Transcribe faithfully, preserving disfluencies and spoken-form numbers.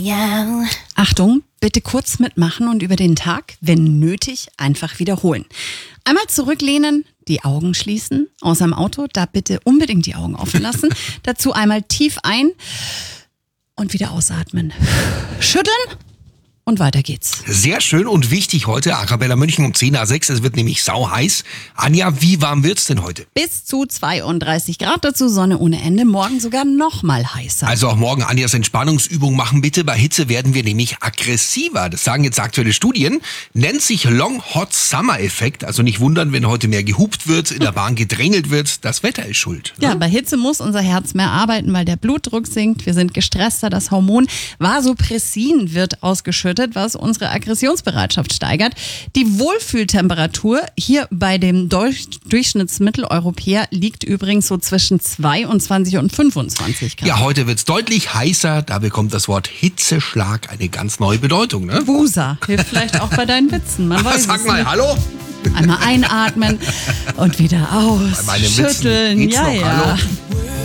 Ja. Achtung, bitte kurz mitmachen und über den Tag, wenn nötig, einfach wiederholen. Einmal zurücklehnen, die Augen schließen, außer im Auto, da bitte unbedingt die Augen offen lassen. Dazu einmal tief ein und wieder ausatmen. Schütteln. Und weiter geht's. Sehr schön und wichtig heute, Arabella München um zehn nach sechs. Es wird nämlich sau heiß. Anja, wie warm wird's denn heute? Bis zu zweiunddreißig Grad, dazu Sonne ohne Ende. Morgen sogar noch mal heißer. Also auch morgen Anjas Entspannungsübung machen bitte. Bei Hitze werden wir nämlich aggressiver. Das sagen jetzt aktuelle Studien. Nennt sich Long Hot Summer Effekt. Also nicht wundern, wenn heute mehr gehupt wird, in der Bahn gedrängelt wird. Das Wetter ist schuld. Ne? Ja, bei Hitze muss unser Herz mehr arbeiten, weil der Blutdruck sinkt. Wir sind gestresster. Das Hormon Vasopressin wird ausgeschüttet, was unsere Aggressionsbereitschaft steigert. Die Wohlfühltemperatur hier bei dem Durch- Durchschnittsmitteleuropäer liegt übrigens so zwischen zweiundzwanzig und fünfundzwanzig Grad. Ja, heute wird's deutlich heißer. Da bekommt das Wort Hitzeschlag eine ganz neue Bedeutung. Ne? Wusa hilft vielleicht auch bei deinen Witzen. Man weiß Sag es mal, nicht. hallo? Einmal einatmen und wieder aus. Bei meinem Schütteln. Witzen geht's Ja, noch, ja. hallo?